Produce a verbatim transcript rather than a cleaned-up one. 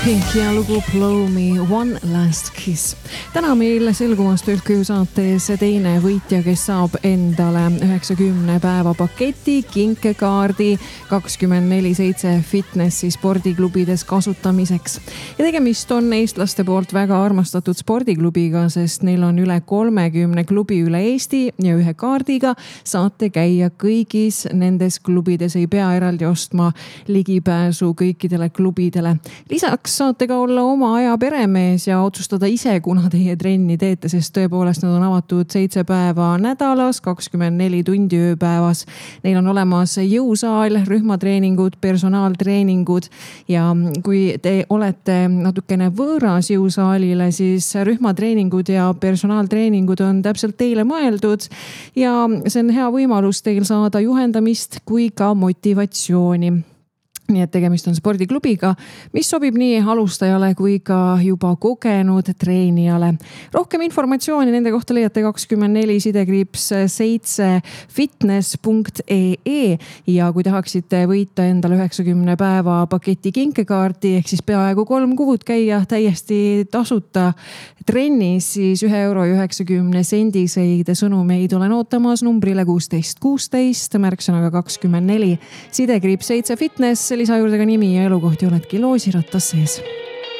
Pink ja lugu Blow Me One Last Kiss. Täna meil selgumas Tõlküü saates teine võitja, kes saab endale üheksakümne päeva paketi, kinkekaardi kakskümmend neli seitse fitnessi spordiklubides kasutamiseks. Ja tegemist on eestlaste poolt väga armastatud spordiklubiga, sest neil on üle kolmekümne klubi üle Eesti ja ühe kaardiga saate käia kõigis nendes klubides, ei pea eraldi ostma ligipääsu kõikidele klubidele. Lisaks saate ka olla oma aja peremees ja otsustada ise, kuna teie trenni teete, sest tõepoolest nad on avatud seitse päeva nädalas, kakskümmend neli tundi ööpäevas. Neil on olemas jõusaal, rühmatreeningud, personaaltreeningud ja kui te olete natukene võõras jõusaalile, siis rühmatreeningud ja personaaltreeningud on täpselt teile mõeldud ja see on hea võimalus teil saada juhendamist kui ka motivatsiooni. Nii et tegemist on spordiklubiga, mis sobib nii alustajale kui ka juba kogenud treenijale. Rohkem informatsiooni nende kohta leiate kakskümmend neli sidekriips seitse fitness punkt ee ja kui tahaksite võita endale üheksakümne päeva paketi kinkekaarti ehk siis peaaegu kolm kuud käia täiesti tasuta trennis, siis ühe euro üheksakümne sendiseid sõnumeid olen ootamas numbrile kuusteist kuusteist, märksõnaga kakskümmend neli sidekriips seitse fitness, lisa juurde ka nimi ja elukoht ja oledki loosirattas sees.